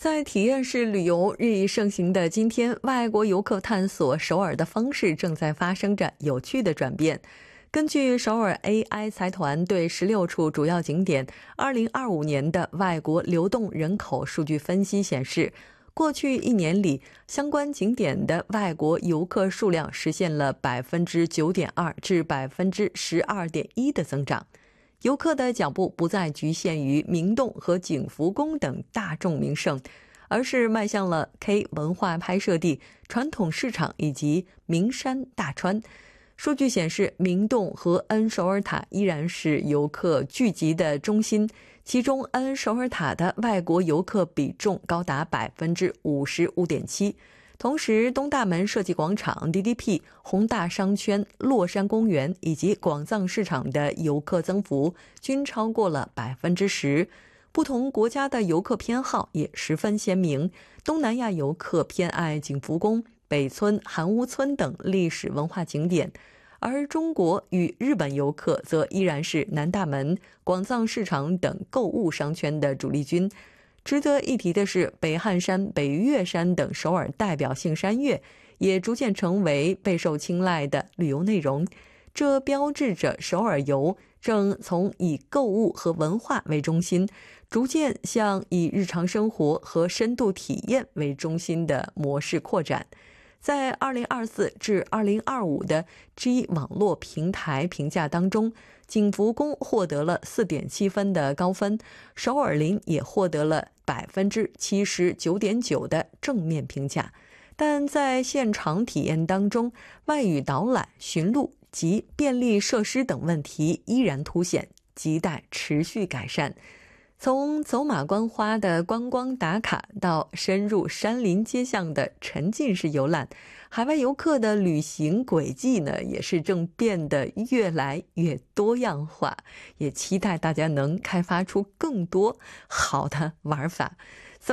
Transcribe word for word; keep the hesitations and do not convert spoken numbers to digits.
在体验式旅游日益盛行的今天，外国游客探索首尔的方式正在发生着有趣的转变。根据首尔 A I 财团对十六处主要景点二零二五年的外国流动人口数据分析显示，过去一年里，相关景点的外国游客数量实现了 百分之九点二 至 百分之十二点一 的增长。游客的脚步不再局限于明洞和景福宫等大众名胜，而是迈向了 K 文化拍摄地、传统市场以及名山大川。数据显示，明洞和恩首尔塔依然是游客聚集的中心，其中恩首尔塔的外国游客比重高达 百分之五十五点七。同时，东大门设计广场、D D P、宏大商圈、洛山公园以及广藏市场的游客增幅均超过了 百分之十。不同国家的游客偏好也十分鲜明，东南亚游客偏爱景福宫、北村、韩屋村等历史文化景点，而中国与日本游客则依然是南大门、广藏市场等购物商圈的主力军。值得一提的是，北汉山、北岳山等首尔代表性山岳也逐渐成为备受青睐的旅游内容，这标志着首尔游正从以购物和文化为中心，逐渐向以日常生活和深度体验为中心的模式扩展。在二零二四至二零二五的 G 网络平台评价当中，景福宫获得了 四点七分的高分，首尔林也获得了 百分之七十九点九 的正面评价。但在现场体验当中，外语导览、寻路及便利设施等问题依然凸显，亟待持续改善。从走马观花的观光打卡到深入山林街巷的沉浸式游览，海外游客的旅行轨迹呢，也是正变得越来越多样化，也期待大家能开发出更多好的玩法。